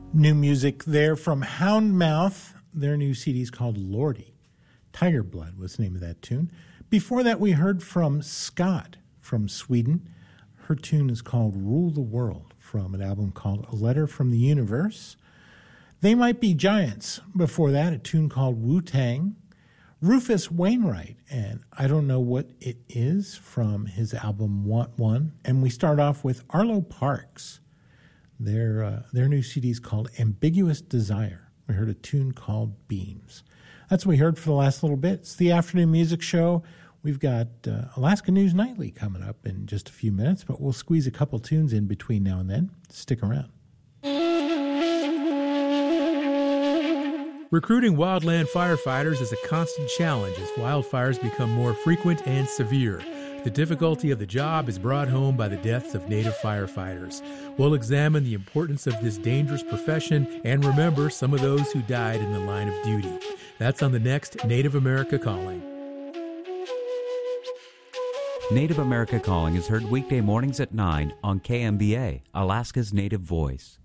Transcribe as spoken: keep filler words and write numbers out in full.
New music there from Houndmouth. Their new C D is called Lordy. Tiger Blood was the name of that tune. Before that, we heard from Scott from Sweden. Her tune is called Rule the World from an album called A Letter from the Universe. They Might Be Giants. Before that, a tune called Wu-Tang. Rufus Wainwright, and I Don't Know What It Is from his album Want One. And we start off with Arlo Parks. Their, uh, their new C D is called Ambiguous Desire. We heard a tune called Beams. That's what we heard for the last little bit. It's the afternoon music show. We've got uh, Alaska News Nightly coming up in just a few minutes, but we'll squeeze a couple tunes in between now and then. Stick around. Recruiting wildland firefighters is a constant challenge as wildfires become more frequent and severe. The difficulty of the job is brought home by the deaths of Native firefighters. We'll examine the importance of this dangerous profession and remember some of those who died in the line of duty. That's on the next Native America Calling. Native America Calling is heard weekday mornings at nine on K M B A, Alaska's Native Voice.